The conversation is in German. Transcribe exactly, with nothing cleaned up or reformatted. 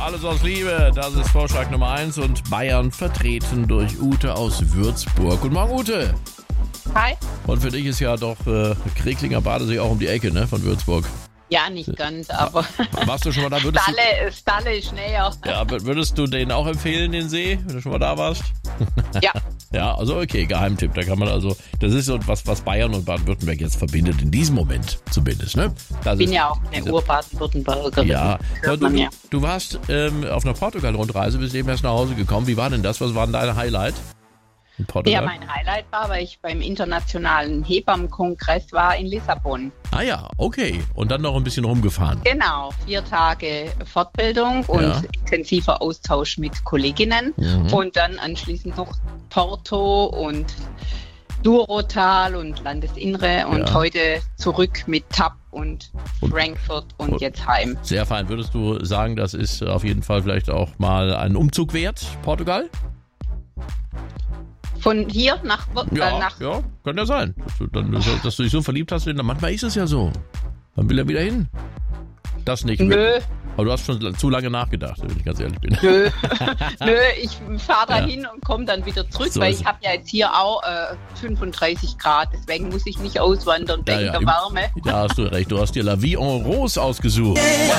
Alles aus Liebe, das ist Vorschlag Nummer eins und Bayern vertreten durch Ute aus Würzburg. Guten Morgen, Ute. Hi. Und für dich ist ja doch äh, Kreglinger Badesee auch um die Ecke, ne, von Würzburg. Ja, nicht ganz, aber warst du schon mal da? Würdest Stalle, Stalle ist näher. Du, ja, würdest du den auch empfehlen, den See, wenn du schon mal da warst? Ja. Ja, also okay, Geheimtipp. Da kann man also, das ist so was, was Bayern und Baden-Württemberg jetzt verbindet, in diesem Moment zumindest, ne? Das Ich bin ist ja auch eine Ur-Baden-Württembergerin. Ja, so, du, ja. du warst ähm, auf einer Portugal-Rundreise, bist eben erst nach Hause gekommen. Wie war denn das? Was war denn dein Highlight in Portugal? Ja, mein Highlight war, weil ich beim internationalen Hebammenkongress war in Lissabon. Ah ja, okay. Und dann noch ein bisschen rumgefahren. Genau, vier Tage Fortbildung und Ja. intensiver Austausch mit Kolleginnen. Mhm. Und dann anschließend noch Porto und Durotal und Landesinnere und Ja. heute zurück mit T A P und Und- Frankfurt und, und- jetzt heim. Sehr fein. Würdest du sagen, das ist auf jeden Fall vielleicht auch mal ein Umzug wert, Portugal? Von hier nach, äh, Ja, nach ja, kann ja sein. Dass du, dann, dass du dich so verliebt hast. Manchmal ist es ja so. Dann will er wieder hin. Das nicht. Nö, Aber du hast schon zu lange nachgedacht, wenn ich ganz ehrlich bin. nö, nö, ich fahre da Ja. hin und komme dann wieder zurück, So weil ist ich es. habe ja jetzt hier auch äh, fünfunddreißig Grad, deswegen muss ich nicht auswandern Ja, wegen ja, der im- Wärme. Da hast du recht. Du hast dir La Vie en Rose ausgesucht.